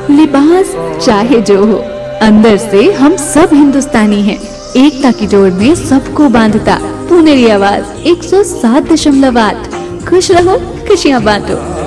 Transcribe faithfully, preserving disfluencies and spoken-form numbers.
लिबास चाहे जो हो, अंदर से हम सब हिंदुस्तानी हैं। एकता की डोर में सबको बांधता पुनेरी आवाज एक सौ सात दशमलव आठ। खुश रहो, खुशियाँ बांटो।